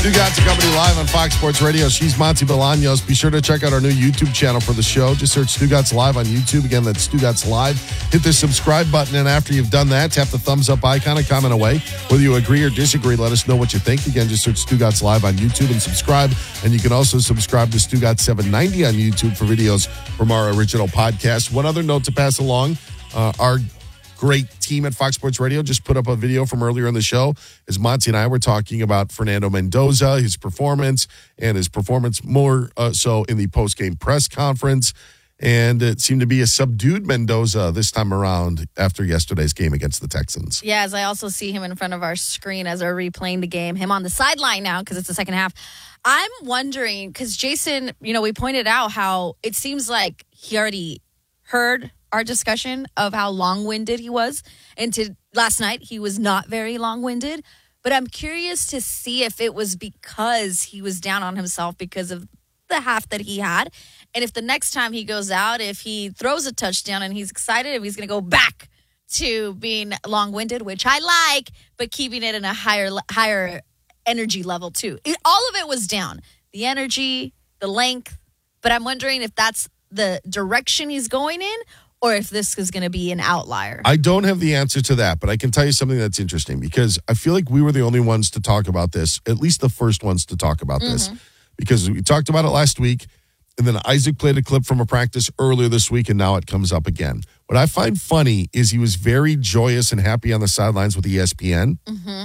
Stugotz Company live on Fox Sports Radio. She's Monty Bolaños. Be sure to check out our new YouTube channel for the show. Just search Stugotz Live on YouTube. Again, that's Stugotz Live. Hit the subscribe button, and after you've done that, tap the thumbs up icon and comment away. Whether you agree or disagree, let us know what you think. Again, just search Stugotz Live on YouTube and subscribe. And you can also subscribe to Stugotz 790 on YouTube for videos from our original podcast. One other note to pass along, our great team at Fox Sports Radio just put up a video from earlier in the show as Monty and I were talking about Fernando Mendoza, his performance, and his performance more so in the post-game press conference. And it seemed to be a subdued Mendoza this time around after yesterday's game against the Texans. Yeah, as I also see him in front of our screen as we're replaying the game, him on the sideline now because it's the second half. I'm wondering, because Jason, we pointed out how it seems like he already heard our discussion of how long-winded he was. And last night, he was not very long-winded. But I'm curious to see if it was because he was down on himself because of the half that he had. And if the next time he goes out, if he throws a touchdown and he's excited, if he's going to go back to being long-winded, which I like, but keeping it in a higher energy level too. All of it was down. The energy, the length. But I'm wondering if that's the direction he's going in, or if this is going to be an outlier. I don't have the answer to that, but I can tell you something that's interesting because I feel like we were the only ones to talk about this, at least the first ones to talk about this, because we talked about it last week, and then Isaac played a clip from a practice earlier this week, and now it comes up again. What I find funny is he was very joyous and happy on the sidelines with ESPN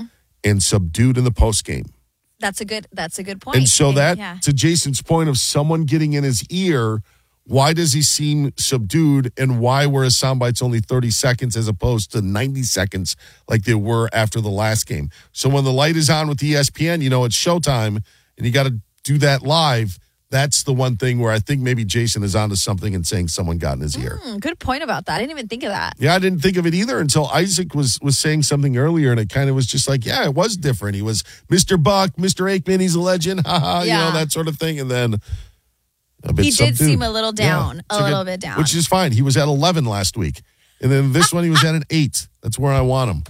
and subdued in the postgame. That's a good point. And so to Jason's point of someone getting in his ear, why does he seem subdued, and why were his sound bites only 30 seconds as opposed to 90 seconds like they were after the last game? So when the light is on with ESPN, it's showtime, and you got to do that live. That's the one thing where I think maybe Jason is onto something and saying someone got in his ear. Good point about that. I didn't even think of that. Yeah, I didn't think of it either until Isaac was saying something earlier, and it kind of was just like, yeah, it was different. He was Mr. Buck, Mr. Aikman, he's a legend, that sort of thing, and then he did seem a little down, a little bit down. Which is fine. He was at 11 last week. And then this one, he was at an 8. That's where I want him.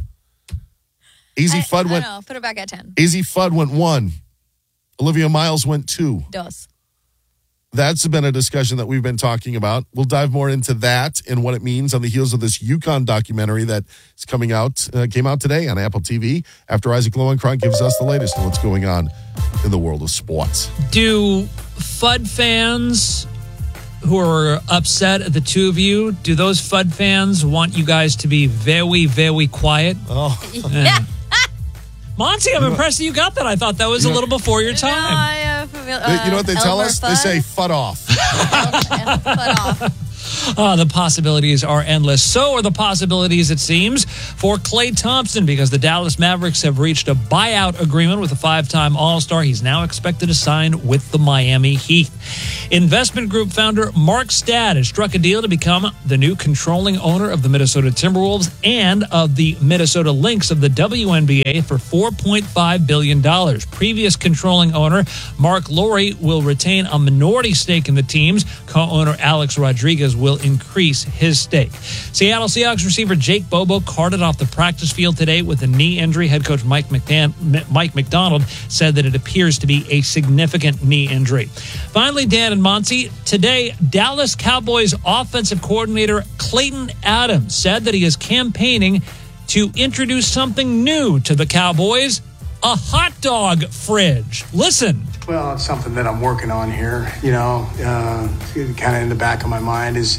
Put it back at 10. Izzy Fudd went 1. Olivia Miles went 2. Dos. That's been a discussion that we've been talking about. We'll dive more into that and what it means on the heels of this UConn documentary that is came out today on Apple TV after Isaac Lowenkron gives us the latest on what's going on in the world of sports. Do Fudd fans who are upset at the two of you, do those Fudd fans want you guys to be very, very quiet? Oh. Yeah. Monty, I'm impressed that you got that. I thought that was a little before your time. You know what they tell us? They say, "Fud off." Fud off. The possibilities are endless. So are the possibilities, it seems, for Klay Thompson, because the Dallas Mavericks have reached a buyout agreement with a 5-time All-Star. He's now expected to sign with the Miami Heat. Investment group founder Mark Stad has struck a deal to become the new controlling owner of the Minnesota Timberwolves and of the Minnesota Lynx of the WNBA for $4.5 billion. Previous controlling owner Mark Lowry will retain a minority stake in the teams. Co-owner Alex Rodriguez will increase his stake. Seattle Seahawks receiver Jake Bobo carted off the practice field today with a knee injury. Head coach Mike McDonald said that it appears to be a significant knee injury. Finally, Dan and Monty, today Dallas Cowboys offensive coordinator Clayton Adams said that he is campaigning to introduce something new to the Cowboys, a hot dog fridge. Listen. Well, it's something that I'm working on here, kind of in the back of my mind is,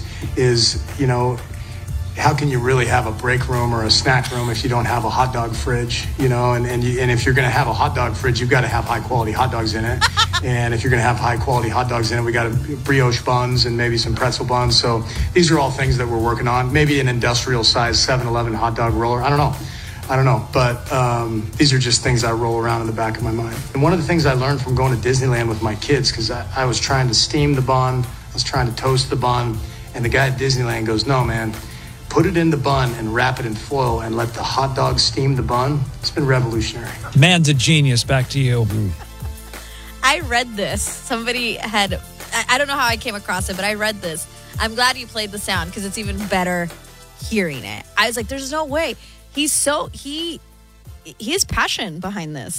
how can you really have a break room or a snack room if you don't have a hot dog fridge, and if you're going to have a hot dog fridge, you've got to have high quality hot dogs in it. And if you're going to have high quality hot dogs in it, we got brioche buns and maybe some pretzel buns. So these are all things that we're working on. Maybe an industrial size 7-Eleven hot dog roller. I don't know, but these are just things I roll around in the back of my mind. And one of the things I learned from going to Disneyland with my kids, because I was trying to steam the bun, I was trying to toast the bun, and the guy at Disneyland goes, "No, man, put it in the bun and wrap it in foil and let the hot dog steam the bun." It's been revolutionary. Man's a genius. Back to you. I read this. Somebody had, I don't know how I came across it, but I read this. I'm glad you played the sound because it's even better hearing it. I was like, there's no way. He has passion behind this.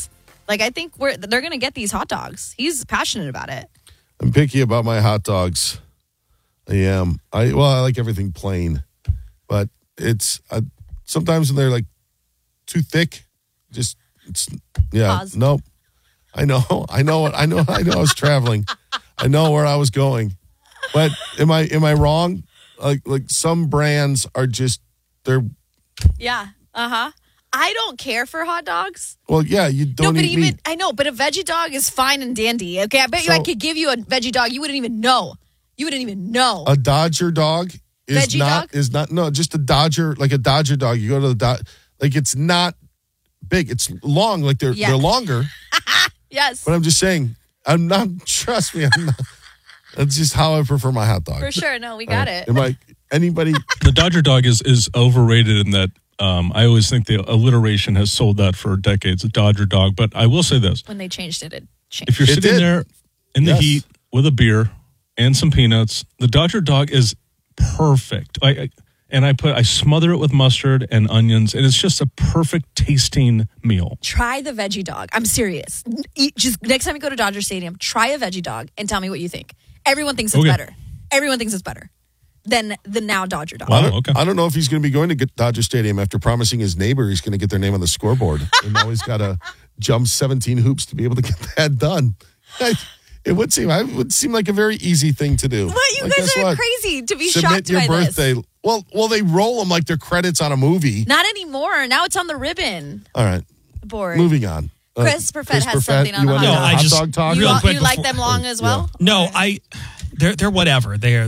Like, I think they're going to get these hot dogs. He's passionate about it. I'm picky about my hot dogs. I am. I like everything plain, but it's sometimes when they're like too thick, Pause. Nope. I know. I was traveling. I know where I was going, but am I wrong? Like some brands are just they're. Yeah. I don't care for hot dogs. Well, yeah, you don't eat meat. I know, but a veggie dog is fine and dandy. Okay, I bet you I could give you a veggie dog. You wouldn't even know. A Dodger dog is just a Dodger, like a Dodger dog. You go to the like it's not big. It's long, like they're longer. Yes. But I'm just saying, trust me, that's just how I prefer my hot dog. For sure. No, we got it. Anybody? The Dodger dog is overrated in that I always think the alliteration has sold that for decades, a Dodger dog. But I will say this. When they changed it changed. If you're sitting there in the heat with a beer and some peanuts, the Dodger dog is perfect. I smother it with mustard and onions, and it's just a perfect tasting meal. Try the veggie dog. I'm serious. Just next time you go to Dodger Stadium, try a veggie dog and tell me what you think. Everyone thinks it's better. Everyone thinks it's better than the now Dodger dog. I don't know if he's going to be going to Dodger Stadium after promising his neighbor he's going to get their name on the scoreboard. And now he's got to jump 17 hoops to be able to get that done. It would seem like a very easy thing to do. What? You guys are crazy to be shocked by your birthday. This. Well, they roll them like they're credits on a movie. Not anymore. Now it's on the ribbon. All right. Board. Moving on. Chris Perfett has something on the hot dog. Hot dog talk? You like them long as well? No, they're whatever. They're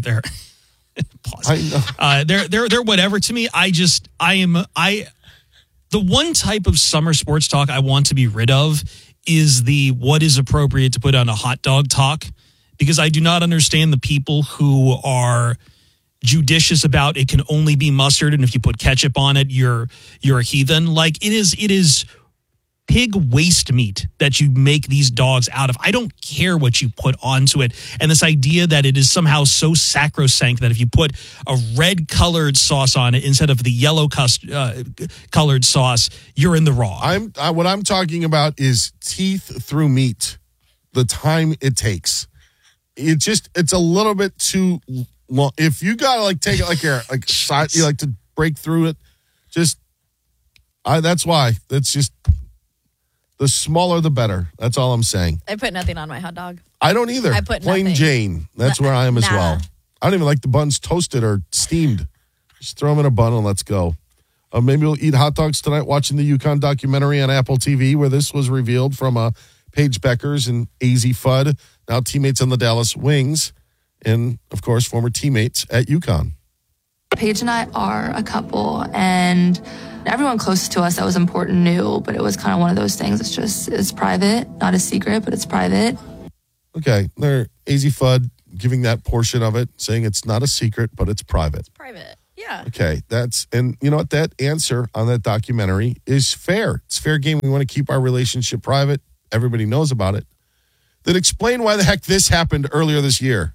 I know. They're whatever to me. The one type of summer sports talk I want to be rid of is the what is appropriate to put on a hot dog talk, because I do not understand the people who are judicious about it can only be mustard, and if you put ketchup on it, you're a heathen. Like it is pig waste meat that you make these dogs out of. I don't care what you put onto it. And this idea that it is somehow so sacrosanct that if you put a red colored sauce on it instead of the yellow colored sauce, you're in the wrong. What I'm talking about is teeth through meat. The time it takes. It's a little bit too long. If you gotta take it you like to break through it, that's why. That's just the smaller the better. That's all I'm saying. I put nothing on my hot dog. I don't either. I put plain nothing. Jane. That's where I am as well. I don't even like the buns toasted or steamed. Just throw them in a bun and let's go. Maybe we'll eat hot dogs tonight watching the UConn documentary on Apple TV, where this was revealed from Paige Beckers and AZ Fudd, now teammates on the Dallas Wings, and, of course, former teammates at UConn. Paige and I are a couple, and everyone close to us that was important knew, but it was kind of one of those things. It's private, not a secret, but it's private. Okay, they're AZ Fudd giving that portion of it, saying it's not a secret, but it's private. It's private, yeah. Okay, and you know what? That answer on that documentary is fair. It's fair game. We want to keep our relationship private. Everybody knows about it. Then explain why the heck this happened earlier this year.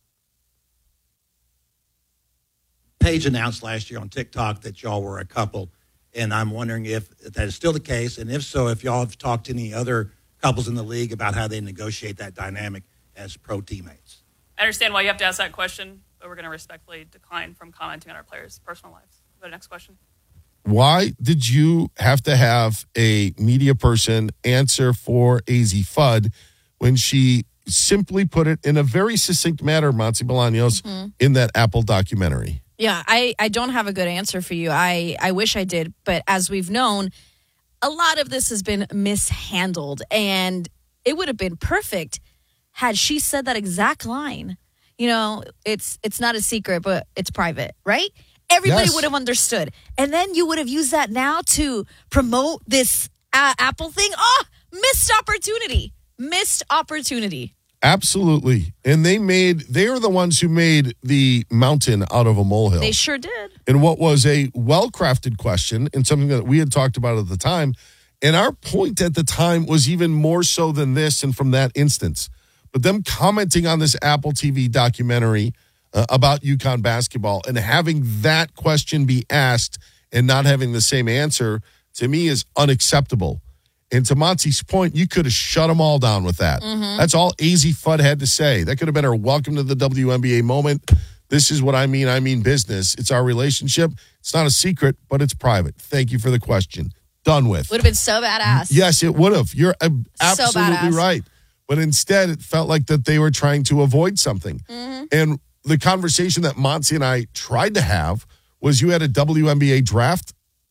Paige announced last year on TikTok that y'all were a couple, and I'm wondering if that is still the case, and if so, if y'all have talked to any other couples in the league about how they negotiate that dynamic as pro teammates. I understand why you have to ask that question, but we're going to respectfully decline from commenting on our players' personal lives. Go to the next question. Why did you have to have a media person answer for AZ Fudd when she simply put it in a very succinct manner, Monty Bolaños, in that Apple documentary? Yeah, I don't have a good answer for you. I wish I did, but as we've known, a lot of this has been mishandled, and it would have been perfect had she said that exact line. You know, it's not a secret, but it's private, right? Everybody would have understood. And then you would have used that now to promote this Apple thing. Oh, missed opportunity. Missed opportunity. Absolutely. And they are the ones who made the mountain out of a molehill. They sure did. And what was a well-crafted question and something that we had talked about at the time. And our point at the time was even more so than this and from that instance. But them commenting on this Apple TV documentary about UConn basketball and having that question be asked and not having the same answer, to me, is unacceptable. And to Monty's point, you could have shut them all down with that. That's all AZ Fudd had to say. That could have been her welcome to the WNBA moment. This is what I mean business. It's our relationship. It's not a secret, but it's private. Thank you for the question. Done with. Would have been so badass. Yes, it would have. You're absolutely badass. right. But instead, it felt like that they were trying to avoid something. And the conversation that Monty and I tried to have was you had a WNBA draft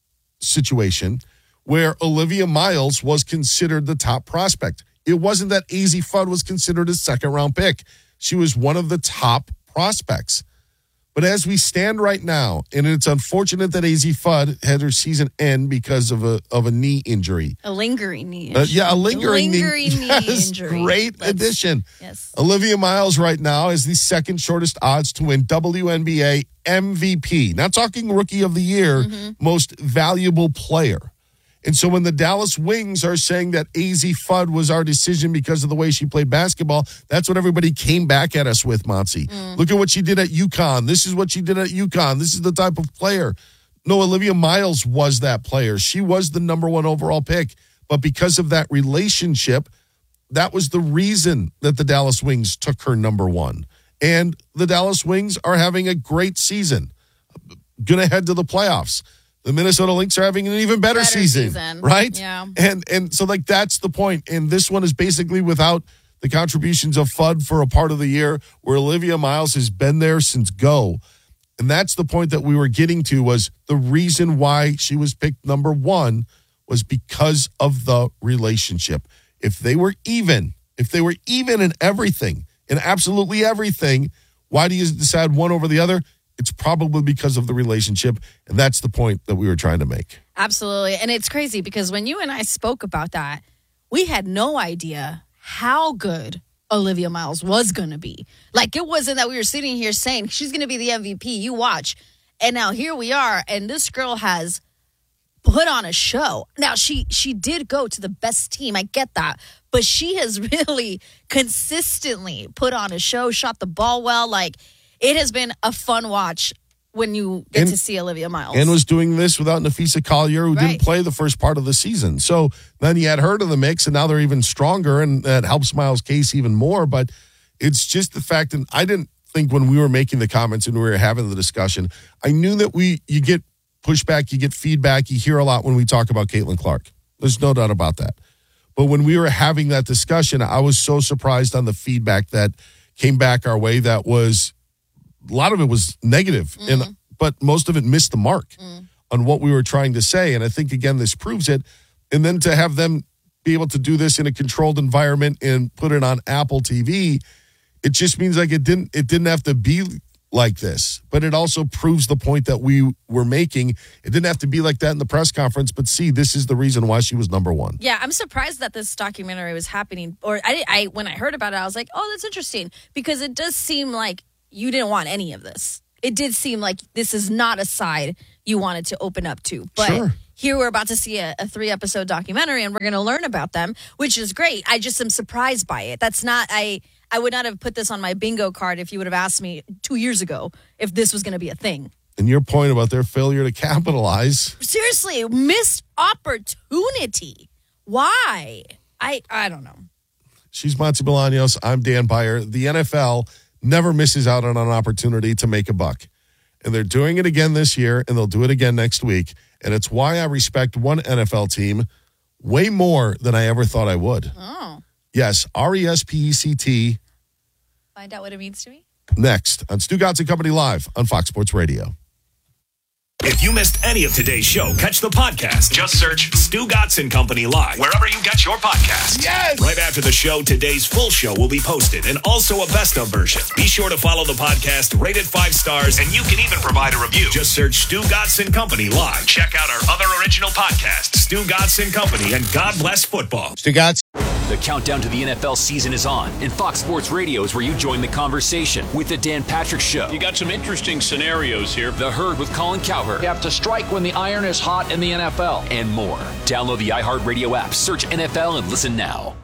situation where Olivia Miles was considered the top prospect. It wasn't that AZ Fudd was considered a second-round pick. She was one of the top prospects. But as we stand right now, and it's unfortunate that AZ Fudd had her season end because of a knee injury. A lingering knee injury. A lingering knee yes, injury. Great addition. Yes. Olivia Miles right now is the second shortest odds to win WNBA MVP. Not talking rookie of the year, most valuable player. And so when the Dallas Wings are saying that AZ Fudd was our decision because of the way she played basketball, that's what everybody came back at us with, Monty. Look at what she did at UConn. This is what she did at UConn. This is the type of player. No, Olivia Miles was that player. She was the number one overall pick. But because of that relationship, that was the reason that the Dallas Wings took her number one. And the Dallas Wings are having a great season. Going to head to the playoffs. The Minnesota Lynx are having an even better season, right? Yeah. And so, like, that's the point. And this one is basically without the contributions of Fudd for a part of the year, where Olivia Miles has been there since go. And that's the point that we were getting to, was the reason why she was picked number one was because of the relationship. If they were even in everything, in absolutely everything, why do you decide one over the other? It's probably because of the relationship, and that's the point that we were trying to make. Absolutely. And it's crazy because when you and I spoke about that, we had no idea how good Olivia Miles was going to be. Like, it wasn't that we were sitting here saying she's going to be the MVP. You watch. And now here we are, and this girl has put on a show. Now, she did go to the best team. I get that. But she has really consistently put on a show, shot the ball well. Like, it has been a fun watch when you get to see Olivia Miles. And was doing this without Nafisa Collier, who Right. didn't play the first part of the season. So then you had her to the mix, and now they're even stronger, and that helps Miles' case even more. But it's just the fact, and I didn't think when we were making the comments and we were having the discussion, I knew that you get pushback, you get feedback, you hear a lot when we talk about Caitlin Clark. There's no doubt about that. But when we were having that discussion, I was so surprised on the feedback that came back our way. That was, a lot of it was negative, but most of it missed the mark on what we were trying to say. And I think, again, this proves it. And then to have them be able to do this in a controlled environment and put it on Apple TV, it just means like it didn't have to be like this. But it also proves the point that we were making. It didn't have to be like that in the press conference, but see, this is the reason why she was number one. Yeah, I'm surprised that this documentary was happening. Or I when I heard about it, I was like, oh, that's interesting. Because it does seem like you didn't want any of this. It did seem like this is not a side you wanted to open up to. But Sure. Here we're about to see a 3-episode documentary, and we're going to learn about them, which is great. I just am surprised by it. That's not, I would not have put this on my bingo card if you would have asked me 2 years ago if this was going to be a thing. And your point about their failure to capitalize. Seriously, missed opportunity. Why? I don't know. She's Monty Bolaños. I'm Dan Beyer. The NFL never misses out on an opportunity to make a buck. And they're doing it again this year, and they'll do it again next week. And it's why I respect one NFL team way more than I ever thought I would. Oh. Yes, RESPECT, Find out what it means to me. next on Stu Gatz and Company Live on Fox Sports Radio. If you missed any of today's show, catch the podcast. Just search Stu Gatz and Company Live wherever you get your podcasts. Yes! Right after the show, today's full show will be posted, and also a best of version. Be sure to follow the podcast, rate it 5 stars, and you can even provide a review. Just search Stu Gatz and Company Live. Check out our other original podcasts, Stu Gatz and Company, and God Bless Football. Stu Gatz. The countdown to the NFL season is on, and Fox Sports Radio is where you join the conversation with the Dan Patrick Show. You got some interesting scenarios here. The Herd with Colin Cowherd. You have to strike when the iron is hot in the NFL. And more. Download the iHeartRadio app, search NFL, and listen now.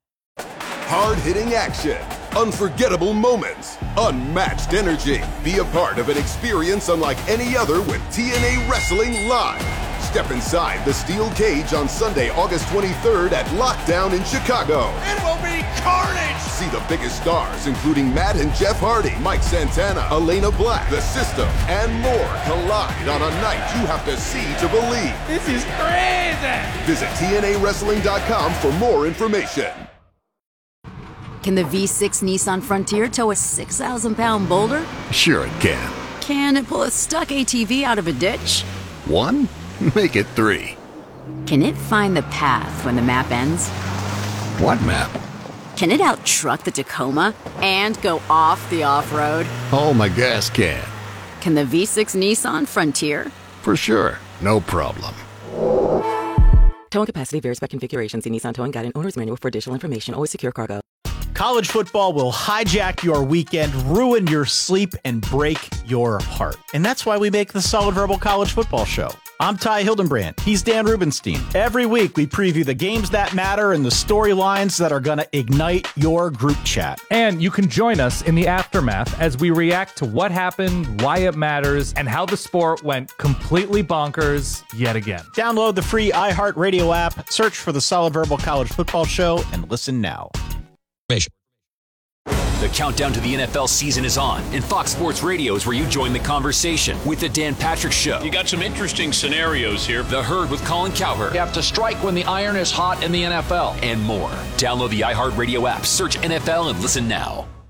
Hard-hitting action, unforgettable moments, unmatched energy. Be a part of an experience unlike any other with TNA Wrestling Live. Step inside the steel cage on Sunday, August 23rd at Lockdown in Chicago. It will be carnage! See the biggest stars, including Matt and Jeff Hardy, Mike Santana, Elena Black, The System, and more collide on a night you have to see to believe. This is crazy! Visit TNAWrestling.com for more information. Can the V6 Nissan Frontier tow a 6,000-pound boulder? Sure it can. Can it pull a stuck ATV out of a ditch? 1? Make it 3. Can it find the path when the map ends? What map? Can it out-truck the Tacoma and go off the off-road? Oh, my gas can. Can the V6 Nissan Frontier? For sure. No problem. Towing capacity varies by configuration. See Nissan Towing Guide and Owner's Manual for additional information. Always secure cargo. College football will hijack your weekend, ruin your sleep, and break your heart. And that's why we make the Solid Verbal College Football Show. I'm Ty Hildenbrand. He's Dan Rubenstein. Every week, we preview the games that matter and the storylines that are going to ignite your group chat. And you can join us in the aftermath as we react to what happened, why it matters, and how the sport went completely bonkers yet again. Download the free iHeartRadio app, search for the Solid Verbal College Football Show, and listen now. The countdown to the NFL season is on, and Fox Sports Radio is where you join the conversation with the Dan Patrick Show. You got some interesting scenarios here. The Herd with Colin Cowherd. You have to strike when the iron is hot in the NFL. And more. Download the iHeartRadio app, search NFL, and listen now.